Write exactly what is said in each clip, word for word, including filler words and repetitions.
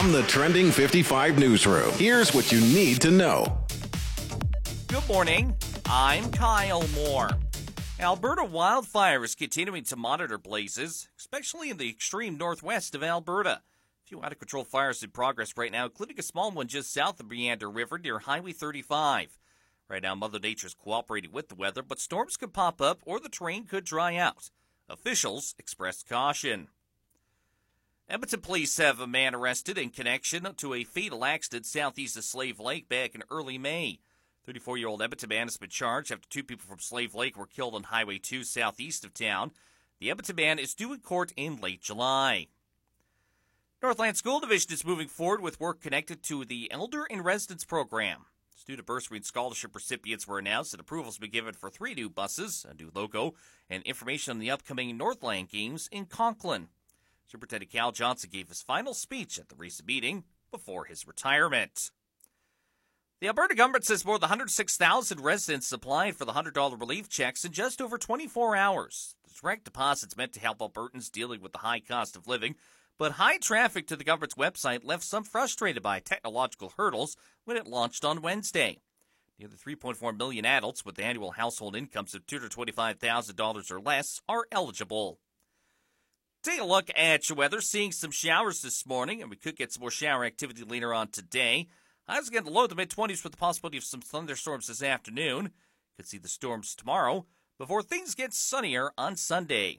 From the Trending fifty-five newsroom, here's what you need to know. Good morning. I'm Kyle Moore. Alberta wildfires continuing to monitor blazes, especially in the extreme northwest of Alberta. A few out-of-control fires in progress right now, including a small one just south of Meander River near Highway thirty-five. Right now, Mother Nature's cooperating with the weather, but storms could pop up or the terrain could dry out. Officials expressed caution. Edmonton police have a man arrested in connection to a fatal accident southeast of Slave Lake back in early May. thirty-four-year-old Edmonton man has been charged after two people from Slave Lake were killed on Highway two southeast of town. The Edmonton man is due in court in late July. Northland School Division is moving forward with work connected to the Elder in Residence program. Student bursary and scholarship recipients were announced and approvals have been given for three new buses, a new logo, and information on the upcoming Northland Games in Conklin. Superintendent Cal Johnson gave his final speech at the recent meeting before his retirement. The Alberta government says more than one hundred six thousand residents applied for the one hundred dollars relief checks in just over twenty-four hours. The direct deposits meant to help Albertans dealing with the high cost of living, but high traffic to the government's website left some frustrated by technological hurdles when it launched on Wednesday. Nearly three point four million adults with annual household incomes of two hundred twenty-five thousand dollars or less are eligible. Take a look at your weather. Seeing some showers this morning, and we could get some more shower activity later on today. Highs getting low to mid-twenties with the possibility of some thunderstorms this afternoon. Could see the storms tomorrow before things get sunnier on Sunday.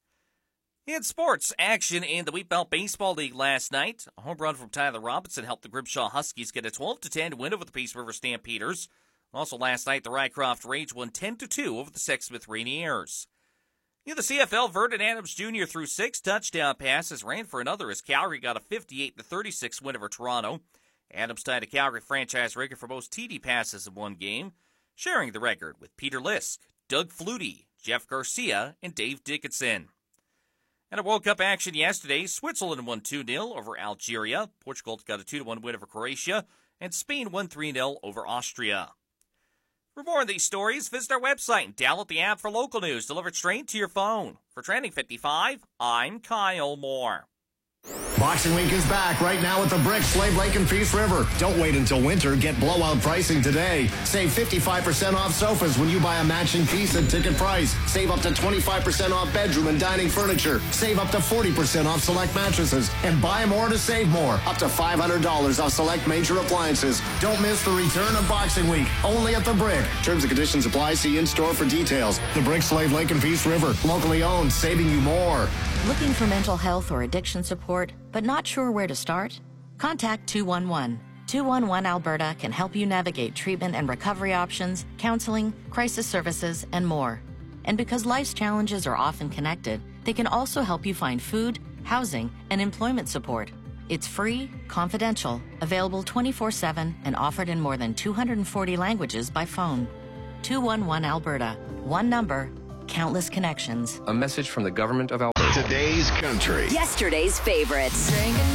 In sports, action in the Wheatbelt Baseball League last night. A home run from Tyler Robinson helped the Grimshaw Huskies get a twelve to ten win over the Peace River Stampeders. Also last night, the Rycroft Rage won ten to two over the Sexsmith Rainiers. In the C F L, Vernon Adams Junior threw six touchdown passes, ran for another as Calgary got a fifty-eight to thirty-six win over Toronto. Adams tied a Calgary franchise record for most T D passes in one game, sharing the record with Peter Lisk, Doug Flutie, Jeff Garcia, and Dave Dickinson. And a World Cup action yesterday, Switzerland won two nil over Algeria, Portugal got a two to one win over Croatia, and Spain won three nil over Austria. For more on these stories, visit our website and download the app for local news delivered straight to your phone. For Trending fifty-five, I'm Kyle Moore. Boxing Week is back right now at the Brick, Slave Lake, and Peace River. Don't wait until winter. Get blowout pricing today. Save fifty-five percent off sofas when you buy a matching piece at ticket price. Save up to twenty-five percent off bedroom and dining furniture. Save up to forty percent off select mattresses. And buy more to save more. Up to five hundred dollars off select major appliances. Don't miss the return of Boxing Week. Only at the Brick. Terms and conditions apply. See in-store for details. The Brick, Slave Lake, and Peace River. Locally owned. Saving you more. Looking for mental health or addiction support, but not sure where to start? Contact two one one. two one one Alberta can help you navigate treatment and recovery options, counseling, crisis services, and more. And because life's challenges are often connected, they can also help you find food, housing, and employment support. It's free, confidential, available twenty-four seven, and offered in more than two hundred forty languages by phone. two one one Alberta. One number, countless connections. A message from the government of Alberta. Today's country. Yesterday's favorites.